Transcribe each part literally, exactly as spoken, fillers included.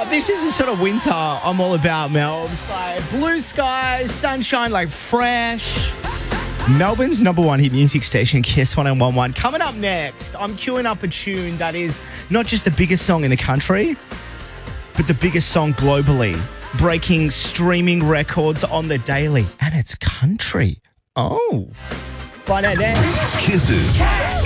This is the sort of winter I'm all about, Mel. It's like blue skies, sunshine, like fresh. Melbourne's number one hit music station, Kiss one oh one point one. Coming up next, I'm queuing up a tune that is not just the biggest song in the country, but the biggest song globally, breaking streaming records on the daily. And it's country. Oh. Find out next. Kisses.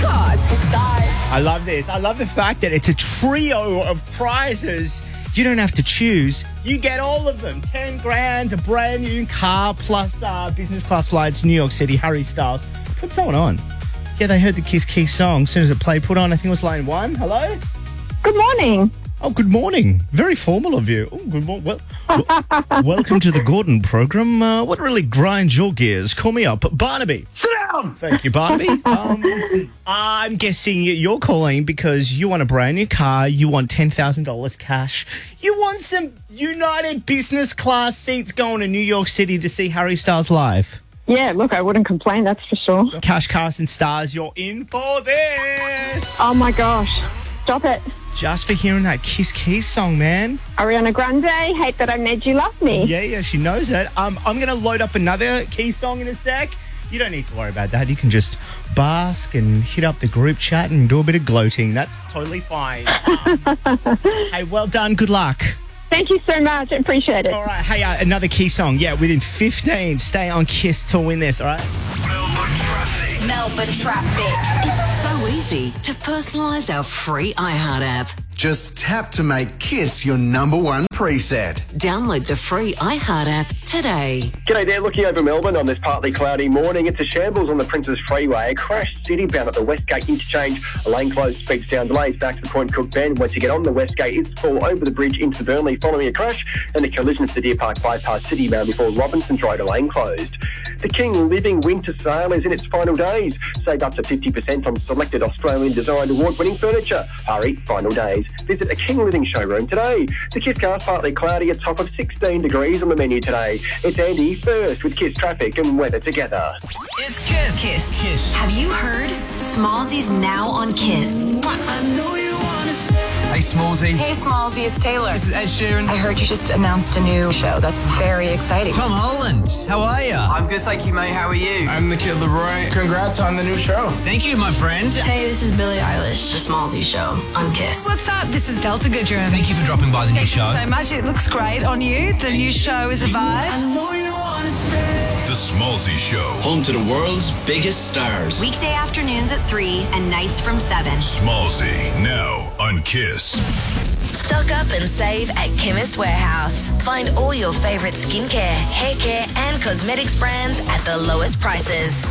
I love this. I love the fact that it's a trio of prizes. You don't have to choose. You get all of them. ten grand, a brand new car, plus uh, business class flights, New York City, Harry Styles. Put someone on. Yeah, they heard the Kiss Keys song. As soon as it played, put on, I think it was line one. Hello? Good morning. Oh, good morning. Very formal of you. Oh, good morning. Well, well, welcome to the Gordon program. Uh, what really grinds your gears? Call me up. Barnaby. Sit down. Thank you, Barnaby. Um, I'm guessing you're calling because you want a brand new car. You want ten thousand dollars cash. You want some United business class seats going to New York City to see Harry Styles live. Yeah, look, I wouldn't complain, that's for sure. Cash, cars and stars, you're in for this. Oh, my gosh. Stop it. Just for hearing that Kiss Keys song, man. Ariana Grande, Hate That I Made You Love Me. Yeah, yeah, she knows it. Um, I'm going to load up another Keys song in a sec. You don't need to worry about that. You can just bask and hit up the group chat and do a bit of gloating. That's totally fine. Um, hey, well done. Good luck. Thank you so much. I appreciate it. All right. Hey, uh, another key song. Yeah, within fifteen. Stay on Kiss to win this, all right? Melbourne traffic. Melbourne traffic. It's so easy to personalise our free iHeart app. Just tap to make Kiss your number one preset. Download the free iHeart app today. G'day there, looking over Melbourne on this partly cloudy morning. It's a shambles on the Princes Freeway. A crash city-bound at the Westgate interchange. A lane closed speeds down delays back to the Point Cook Bend. Once you get on the Westgate, it's full over the bridge into Burnley following a crash and a collision at the Deer Park bypass city-bound before Robinson's Road, a lane closed. The King Living Winter Sale is in its final days. Save up to fifty percent on selected Australian designed award-winning furniture. Hurry, final days. Visit a King Living showroom today. The Kiss car's partly cloudy, a top of sixteen degrees on the menu today. It's Andy first with Kiss traffic and weather together. It's Kiss. Kiss. Kiss. Have you heard? Smallsy's now on Kiss. I know you want to. Hey, Smallsy. Hey, Smallsy, it's Taylor. This is Ed Sheeran. I heard you just announced a new show. That's very exciting. Tom Holland. How are you? I'm good, thank you, mate. How are you? I'm the Kid Leroy. Congrats on the new show. Thank you, my friend. Hey, this is Billie Eilish. The Smallsy Show on Kiss. What's up? This is Delta Goodrum. Thank you for dropping by the new Thank show. you so much. It looks great on you. The new show is a vibe. I know you want to stay. The Smallsy Show. Home to the world's biggest stars. Weekday afternoons at three and nights from seven. Smallsy, now on Kiss. Stock up and save at Chemist Warehouse. Find all your favourite skincare, hair care and cosmetics brands at the lowest prices.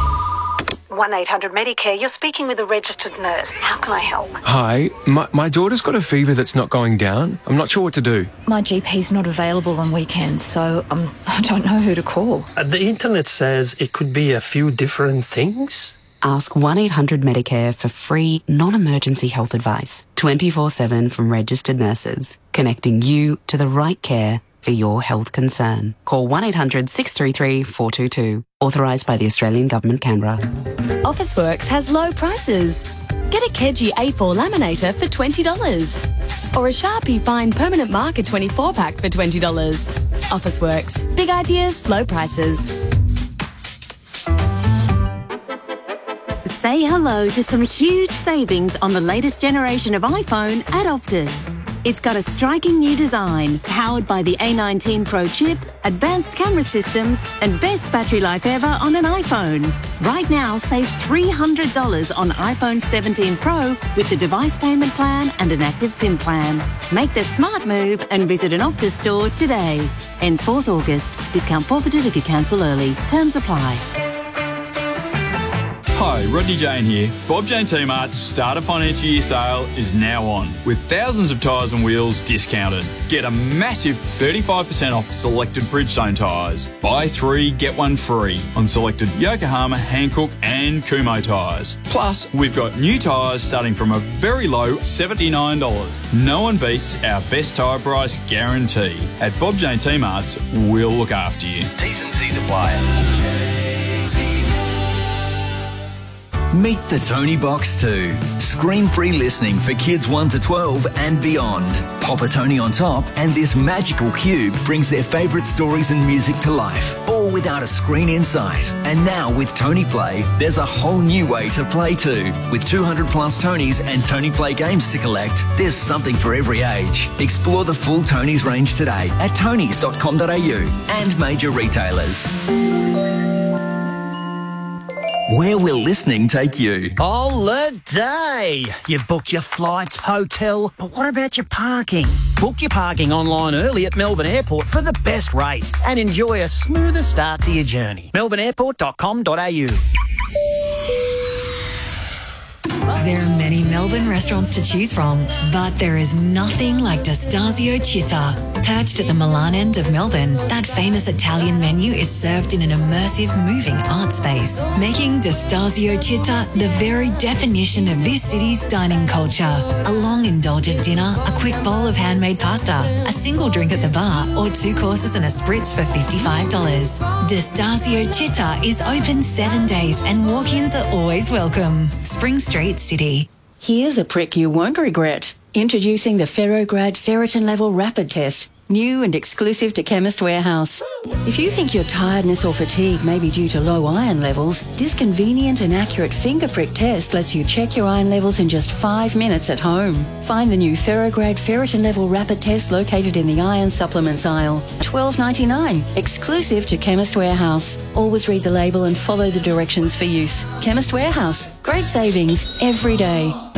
one eight hundred Medicare, you're speaking with a registered nurse. How can I help? Hi, my, my daughter's got a fever that's not going down. I'm not sure what to do. My G P's not available on weekends, so um, I don't know who to call. Uh, the internet says it could be a few different things. Ask one eight hundred Medicare for free, non-emergency health advice, twenty-four seven from registered nurses, connecting you to the right care for your health concern. Call one eight hundred six three three four two two. Authorised by the Australian Government, Canberra. Officeworks has low prices. Get a Keji A four laminator for twenty dollars. Or a Sharpie Fine Permanent Marker twenty-four pack for twenty dollars. Officeworks. Big ideas, low prices. Say hello to some huge savings on the latest generation of iPhone at Optus. It's got a striking new design, powered by the A nineteen Pro chip, advanced camera systems, and best battery life ever on an iPhone. Right now, save three hundred dollars on iPhone seventeen Pro with the device payment plan and an active SIM plan. Make the smart move and visit an Optus store today. Ends fourth August. Discount forfeited if you cancel early. Terms apply. Hi, Rodney Jane here. Bob Jane T-Mart's Starter Financial Year sale is now on, with thousands of tyres and wheels discounted. Get a massive thirty-five percent off selected Bridgestone tyres. Buy three, get one free on selected Yokohama, Hankook and Kumho tyres. Plus, we've got new tyres starting from a very low seventy-nine dollars. No one beats our best tyre price guarantee. At Bob Jane T-Mart's, we'll look after you. T's and C's apply. Meet the Tony Box two. Screen-free listening for kids one to twelve and beyond. Pop a Tony on top and this magical cube brings their favourite stories and music to life, all without a screen in sight. And now with Tony Play, there's a whole new way to play too. With two hundred plus Tonys and Tony Play games to collect, there's something for every age. Explore the full Tonys range today at tonys dot com dot a u and major retailers. Where will listening take you? Holiday! You've booked your flights, hotel, but what about your parking? Book your parking online early at Melbourne Airport for the best rates and enjoy a smoother start to your journey. melbourne airport dot com dot a u. There are many Melbourne restaurants to choose from, but there is nothing like Destasio Città. Perched at the Milan end of Melbourne, that famous Italian menu is served in an immersive, moving art space, making Destasio Città the very definition of this city's dining culture. A long, indulgent dinner, a quick bowl of handmade pasta, a single drink at the bar, or two courses and a spritz for fifty-five dollars. Destasio Città is open seven days and walk-ins are always welcome. Spring Street, City. Here's a prick you won't regret. Introducing the Ferrograd Ferritin Level Rapid Test. New and exclusive to Chemist Warehouse. If you think your tiredness or fatigue may be due to low iron levels, this convenient and accurate finger prick test lets you check your iron levels in just five minutes at home. Find the new Ferrograd Ferritin Level Rapid Test located in the iron supplements aisle. twelve ninety-nine, exclusive to Chemist Warehouse. Always read the label and follow the directions for use. Chemist Warehouse. Great savings every day.